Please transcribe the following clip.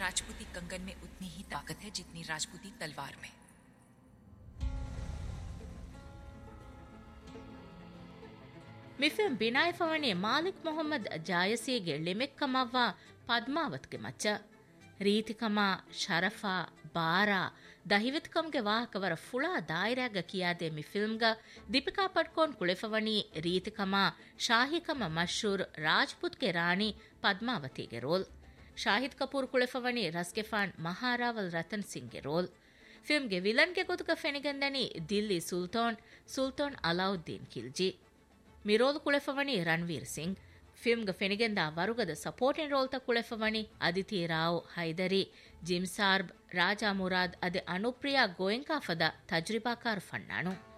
राजपूती कंगन में उतनी ही ताकत है जितनी राजपूती तलवार में। ಮಿಫೆಂ ಬಿನಾಯಫವಣೆ ಮಾಲಿಕ್ ಮೊಹಮ್ಮದ್ ಜಾಯಸಿಗೆ ಲಿಮೆಕ್ಕಮವ್ವ ಪದ್ಮಾವತ್ಗೆ ಮಚ್ಚ ರೀತಿಕಮ ಶರಫಾ ಬಾರಾ ದಹಿವೆತ್ಕಮ್ಗೆ ವಾಹಕವರ ಫುಳಾ ದಾಯಿರಾಗ ಕಿಯಾದೆ ಮಿ ಫಿಲ್ಮ್ಗ ದೀಪಿಕಾ ಪಡ್ಕೋನ್ ಕುಳೆಫವಣಿ ರೀತಿಕಮ ಶಾಹಿಕಮ ಮಶೂರ್ ರಾಜ್ಪುತ್ಗೆ ರಾಣಿ ಪದ್ಮಾವತಿಗೆ roll Shahid Kapoor ಕುಳೆಫವಣಿ ರಸ್ಗೆಫಾನ್ ಮಹಾರಾವಲ್ Ratan ಸಿಂಗ್ಗೆ roll ಫಿಲ್ಮ್ಗೆ ವಿಲನ್ಗೆ ಗೊತುಕ ಫೆನಿಗಂದನಿ Delhi Sultan Alauddin Khilji ಮಿರೋಲ್ ಕುಳೆಫವಣಿ Ranveer Singh ಫಿಲ್ಮ್ಗ ಫೆನಿಗೆಂದ ವರುಗದ supporting ರೋಲ್ತ ಕುಳೆಫವಣಿ Aditi Rao Hydari gym ಸಾರ್ಬ್ Raja Murad ಅದೆ ಅನುಪ್ರಿಯಾ ಗೋಯಂಕಾಫದ ತಜ್ರಿಬಾಕಾರ್ ಫಣ್ಣಾಣು